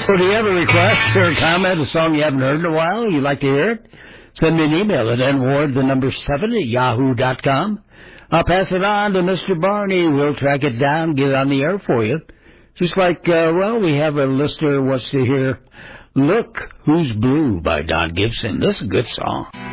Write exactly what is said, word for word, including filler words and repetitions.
So do you have a request or a comment, a song you haven't heard in a while, you'd like to hear it? Send me an email at n ward, the number seven, at yahoo dot com. I'll pass it on to Mister Barney. We'll track it down, get it on the air for you. Just like, uh, well, we have a listener who wants to hear Look Who's Blue by Don Gibson. This is a good song.